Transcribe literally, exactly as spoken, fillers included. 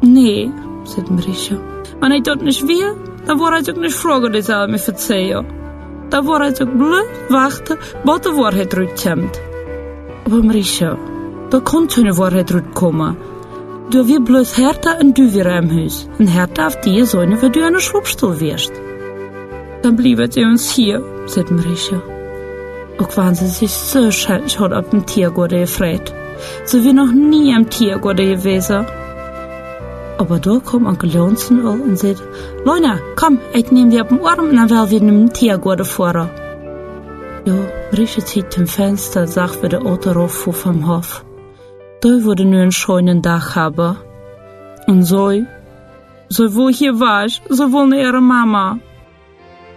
Nee, zei Marisha. Maar hij doet niet weer, dan wordt hij ook niet vragen die zal me vertellen. Dan wordt hij ook blij wachten, wat de waarheid uitkomt. Maar Marisha, dat kon toen de waarheid uitkomen. Du weer bloos Herta en du weer in huis. En Herta heeft die zonen waar du aan de schroepstoel weerst. Dan blijven ze ons hier, zei Marisha. Ook waren ze zich zo schuld op een tiergorde gevraagd. Ze weer nog nie am tiergorde gewezen. Aber da kwam onkel Johnson al en zei, Lona, kom, ik neem die op mijn arm en dan wel weer een tiergorde voor. Ja, Marisha ziet ten venster, zag we de auto raufvoer vom Hof. Da wurde nu een schönen dag hebben. En zo, zo wil hier was, zo wil naar ihre mama.